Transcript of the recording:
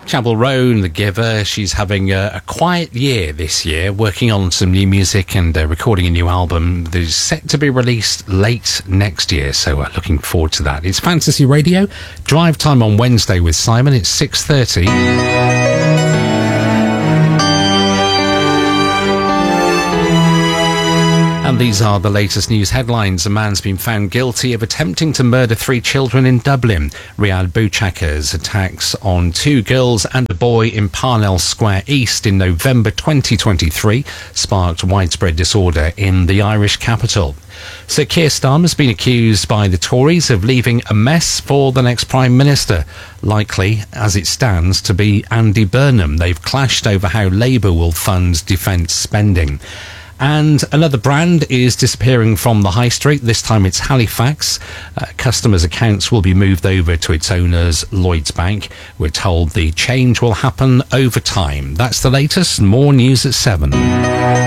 Chapel Roan, The Giver. She's having a quiet year this year, working on some new music and recording a new album that is set to be released late next year, so looking forward to that. It's Fantasy Radio, drive time on Wednesday with Simon. It's 6:30. And these are the latest news headlines. A man's been found guilty of attempting to murder 3 children in Dublin. Riyad Bouchaker's attacks on 2 girls and a boy in Parnell Square East in November 2023 sparked widespread disorder in the Irish capital. Sir Keir Starmer has been accused by the Tories of leaving a mess for the next Prime Minister, likely, as it stands, to be Andy Burnham. They've clashed over how Labour will fund defence spending. And another brand is disappearing from the high street. This time it's Halifax. Customers' accounts will be moved over to its owners, Lloyds Bank. We're told the change will happen over time. That's the latest. More news at 7.